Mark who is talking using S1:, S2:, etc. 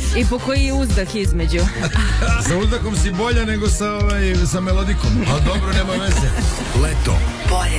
S1: I po koji je uzdah između?
S2: Sa uzdahom si bolja nego sa melodikom. Ali dobro, nema veze.
S3: Leto. Bolje